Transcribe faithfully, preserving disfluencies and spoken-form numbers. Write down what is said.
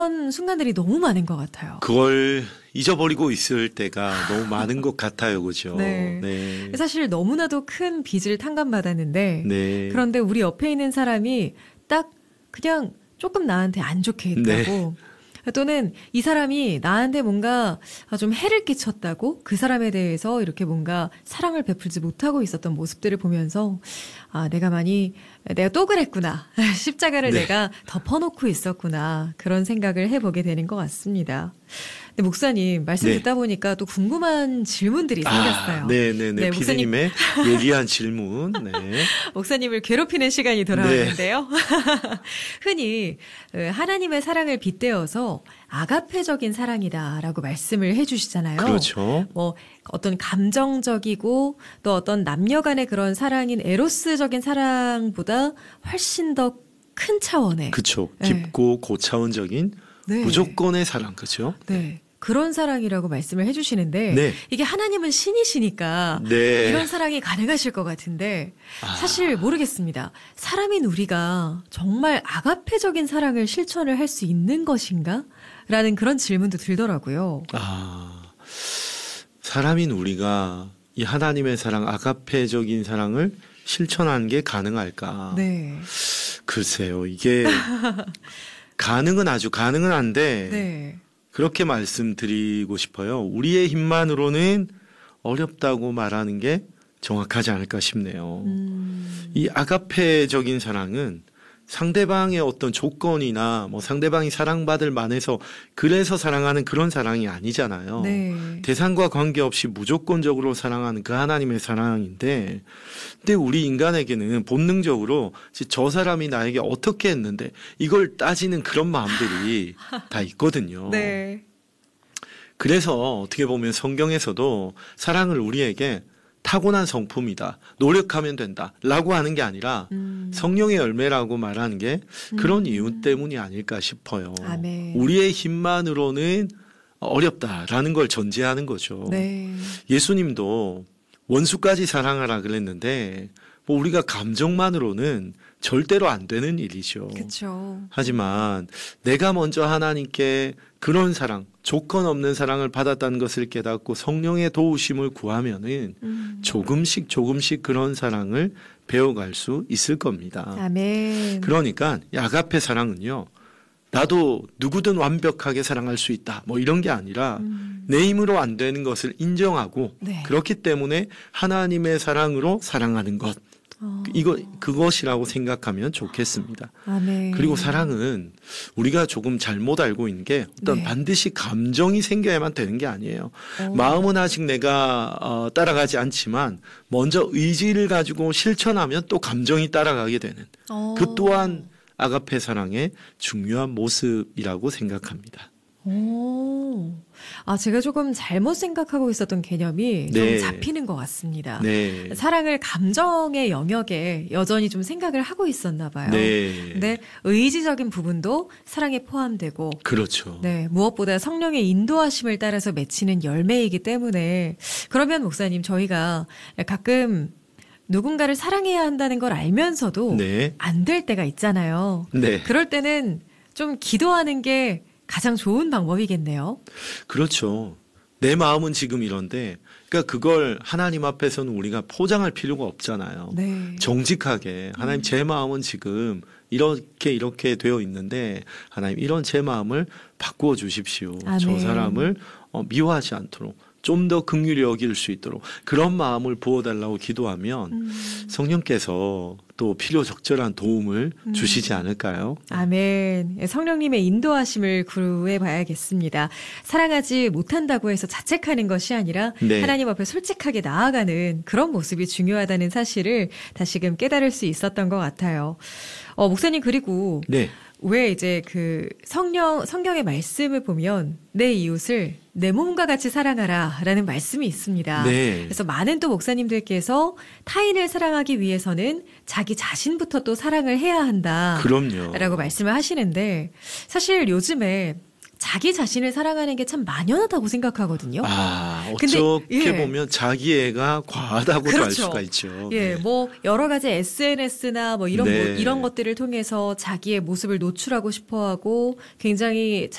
그런 순간들이 너무 많은 것 같아요. 그걸 잊어버리고 있을 때가 너무 많은 것 같아요. 그죠? 네. 네. 사실 너무나도 큰 빚을 탕감받았는데 네. 그런데 우리 옆에 있는 사람이 딱 그냥 조금 나한테 안 좋게 했다고 네. 또는 이 사람이 나한테 뭔가 좀 해를 끼쳤다고 그 사람에 대해서 이렇게 뭔가 사랑을 베풀지 못하고 있었던 모습들을 보면서 아, 내가 많이, 내가 또 그랬구나. 십자가를 네. 내가 덮어놓고 있었구나. 그런 생각을 해보게 되는 것 같습니다. 근데 목사님, 말씀 네. 듣다 보니까 또 궁금한 질문들이 생겼어요. 아, 네네네. 네, 목사님. 피디님의 예리한 질문. 네. 목사님을 괴롭히는 시간이 돌아왔는데요. 네. 흔히 하나님의 사랑을 빗대어서 아가페적인 사랑이다라고 말씀을 해주시잖아요. 그렇죠. 뭐 어떤 감정적이고 또 어떤 남녀 간의 그런 사랑인 에로스적인 사랑보다 훨씬 더 큰 차원의. 그렇죠. 네. 깊고 고차원적인 네. 무조건의 사랑. 그렇죠. 네. 그런 사랑이라고 말씀을 해주시는데 네. 이게 하나님은 신이시니까 네. 이런 사랑이 가능하실 것 같은데 아. 사실 모르겠습니다. 사람인 우리가 정말 아가페적인 사랑을 실천을 할 수 있는 것인가? 라는 그런 질문도 들더라고요. 아, 사람인 우리가 이 하나님의 사랑, 아가페적인 사랑을 실천하는 게 가능할까? 네. 글쎄요, 이게 가능은 아주 가능은 한데 네. 그렇게 말씀드리고 싶어요. 우리의 힘만으로는 어렵다고 말하는 게 정확하지 않을까 싶네요. 음. 이 아가페적인 사랑은 상대방의 어떤 조건이나 뭐 상대방이 사랑받을 만해서 그래서 사랑하는 그런 사랑이 아니잖아요. 네. 대상과 관계없이 무조건적으로 사랑하는 그 하나님의 사랑인데, 근데 우리 인간에게는 본능적으로 저 사람이 나에게 어떻게 했는데 이걸 따지는 그런 마음들이 다 있거든요. 네. 그래서 어떻게 보면 성경에서도 사랑을 우리에게 타고난 성품이다. 노력하면 된다. 라고 하는 게 아니라 음. 성령의 열매라고 말하는 게 그런 음. 이유 때문이 아닐까 싶어요. 아멘. 우리의 힘만으로는 어렵다라는 걸 전제하는 거죠. 네. 예수님도 원수까지 사랑하라 그랬는데 뭐 우리가 감정만으로는 절대로 안 되는 일이죠. 그렇죠. 하지만 내가 먼저 하나님께 그런 사랑, 조건 없는 사랑을 받았다는 것을 깨닫고 성령의 도우심을 구하면은 음. 조금씩 조금씩 그런 사랑을 배워갈 수 있을 겁니다. 아멘. 그러니까 이 아가페 사랑은요. 나도 누구든 완벽하게 사랑할 수 있다. 뭐 이런 게 아니라 음. 내 힘으로 안 되는 것을 인정하고 네. 그렇기 때문에 하나님의 사랑으로 사랑하는 것. 어. 이거 그것이라고 생각하면 좋겠습니다. 아멘. 그리고 사랑은 우리가 조금 잘못 알고 있는 게 어떤 네. 반드시 감정이 생겨야만 되는 게 아니에요. 어. 마음은 아직 내가 어, 따라가지 않지만 먼저 의지를 가지고 실천하면 또 감정이 따라가게 되는 어. 그 또한 아가페 사랑의 중요한 모습이라고 생각합니다. 오. 아, 제가 조금 잘못 생각하고 있었던 개념이 네. 좀 잡히는 것 같습니다. 네. 사랑을 감정의 영역에 여전히 좀 생각을 하고 있었나 봐요. 네. 근데 의지적인 부분도 사랑에 포함되고 그렇죠. 네, 무엇보다 성령의 인도하심을 따라서 맺히는 열매이기 때문에 그러면 목사님 저희가 가끔 누군가를 사랑해야 한다는 걸 알면서도 네. 안 될 때가 있잖아요. 네. 그럴 때는 좀 기도하는 게 가장 좋은 방법이겠네요. 그렇죠. 내 마음은 지금 이런데, 그러니까 그걸 하나님 앞에서는 우리가 포장할 필요가 없잖아요. 네. 정직하게 하나님 제 마음은 지금 이렇게 이렇게 되어 있는데 하나님 이런 제 마음을 바꾸어 주십시오. 아멘. 저 사람을 어, 미워하지 않도록 좀 더 긍휼히 여길 수 있도록 그런 마음을 부어달라고 기도하면 음. 성령께서 또 필요 적절한 도움을 음. 주시지 않을까요? 아멘. 성령님의 인도하심을 구해 봐야겠습니다. 사랑하지 못한다고 해서 자책하는 것이 아니라 네. 하나님 앞에 솔직하게 나아가는 그런 모습이 중요하다는 사실을 다시금 깨달을 수 있었던 것 같아요. 어, 목사님 그리고 네. 왜 이제 그 성령, 성경의 말씀을 보면 내 이웃을 내 몸과 같이 사랑하라 라는 말씀이 있습니다. 네. 그래서 많은 또 목사님들께서 타인을 사랑하기 위해서는 자기 자신부터 또 사랑을 해야 한다. 그럼요. 라고 말씀을 하시는데 사실 요즘에 자기 자신을 사랑하는 게 참 만연하다고 생각하거든요. 아, 근데, 어떻게 예. 보면 자기 애가 과하다고도 그렇죠. 알 수가 있죠. 예, 네. 뭐 여러 가지 에스엔에스나 뭐 이런 네. 뭐 이런 것들을 통해서 자기의 모습을 노출하고 싶어하고 굉장히